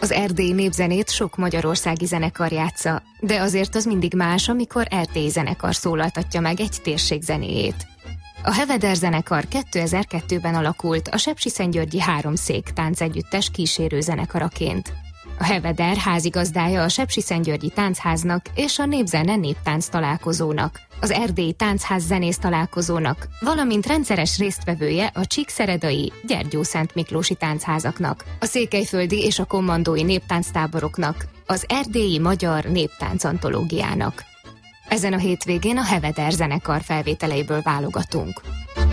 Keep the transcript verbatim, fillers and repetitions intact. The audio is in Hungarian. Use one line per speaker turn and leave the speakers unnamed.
Az erdélyi népzenét sok magyarországi zenekar játsza, de azért az mindig más, amikor erdélyi zenekar szólaltatja meg egy térség zenéjét. A Heveder zenekar kétezer-kettőben alakult a Sepsiszentgyörgyi Háromszék táncegyüttes kísérő zenekaraként. A Heveder házigazdája a Sepsiszentgyörgyi Táncháznak és a Népzene Néptánc találkozónak, az Erdélyi Táncház zenész találkozónak, valamint rendszeres résztvevője a csíkszeredai Gyergyószent Miklósi táncházaknak, a székelyföldi és a kommandói néptánctáboroknak, az erdélyi magyar néptánc antológiának. Ezen a hétvégén a Heveder zenekar felvételeiből válogatunk.